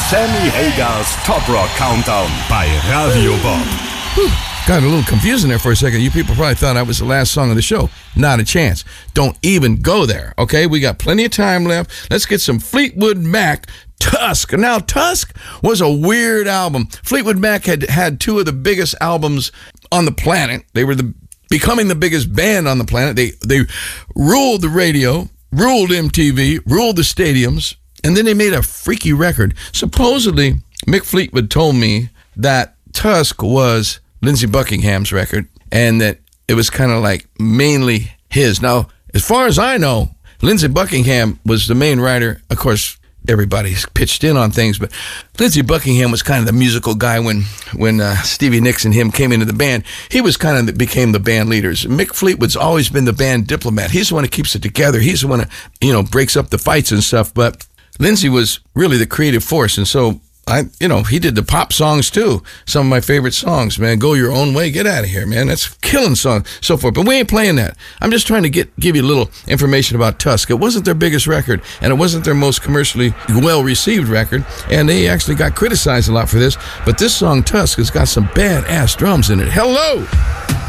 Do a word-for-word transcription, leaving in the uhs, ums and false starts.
Sammy Hagers Top Rock Countdown bei Radio Bob. Whew. Got a little confusing there for a second. You people probably thought I was the last song of the show. Not a chance. Don't even go there, okay? We got plenty of time left. Let's get some Fleetwood Mac, Tusk. Now, Tusk was a weird album. Fleetwood Mac had had two of the biggest albums on the planet. They were the becoming the biggest band on the planet. They they ruled the radio, ruled M T V, ruled the stadiums, and then they made a freaky record. Supposedly, Mick Fleetwood told me that Tusk was Lindsey Buckingham's record, and that it was kind of like mainly his. Now, as far as I know, Lindsey Buckingham was the main writer. Of course, everybody's pitched in on things, but Lindsey Buckingham was kind of the musical guy when when uh, Stevie Nicks and him came into the band. He was kind of the, became the band leaders. Mick Fleetwood's always been the band diplomat. He's the one that keeps it together. He's the one that, you know, breaks up the fights and stuff. But Lindsey was really the creative force, and so I, you know, he did the pop songs too. Some of my favorite songs, man. Go Your Own Way, Get Out of Here, man. That's a killing song, so forth. But we ain't playing that. I'm just trying to get give you a little information about Tusk. It wasn't their biggest record, and it wasn't their most commercially well-received record, and they actually got criticized a lot for this. But this song, Tusk, has got some badass drums in it. Hello!